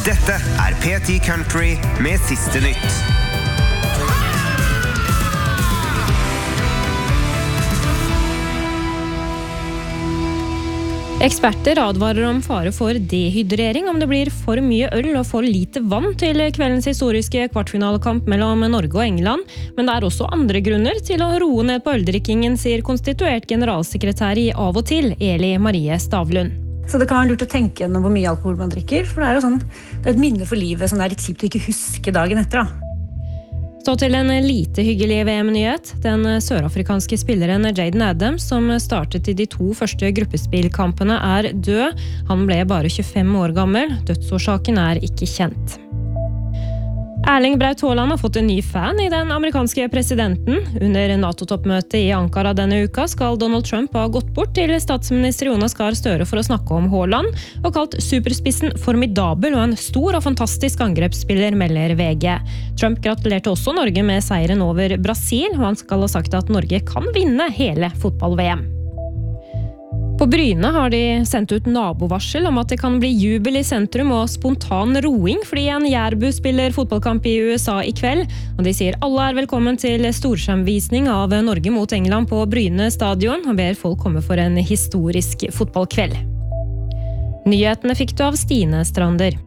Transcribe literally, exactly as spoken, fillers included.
Dette er P ti Country med siste nytt. Eksperter advarer om fare for dehydrering om det blir for mye øl og for lite vann til kveldens historiske kvartfinalekamp mellom Norge og England, men det er også andre grunner til å roe ned på øldrikkingen, sier konstituert generalsekretær i Av og til, Eli Marie Stavlund. Så det kan være lurt å tenke gjennom hvor mye alkohol man drikker, for det er jo sånn, det er et minne for livet som det er litt kjipt å ikke huske dagen etter da. Så til en lite hyggelig V M-nyhet. Den sørafrikanske spilleren Jaden Adams, som startet i de to første gruppespillkampene, er død. Han ble bare tjuefem år gammel. Dødsårsaken er ikke kjent. Erling Braut Haaland har fått en ny fan i den amerikanske presidenten. Under NATO-toppmøtet i Ankara denne uka skal Donald Trump ha gått bort til statsminister Jonas Gahr Støre for å snakke om Haaland, og kalt superspissen formidabel og en stor og fantastisk angrepsspiller, melder V G. Trump gratulerte også Norge med seieren over Brasil, og han skal ha sagt at Norge kan vinne hele fotball-V M. På Bryne har de sendt ut nabovarsel om at det kan bli jubel i sentrum og spontan roing fordi en jærbu spiller fotballkamp i U S A i kveld, og de sier alle er velkommen til storskjermvisning av Norge mot England på Bryne stadion, og ber folk komme for en historisk fotballkveld. Nyhetene fikk du av Stine Strander.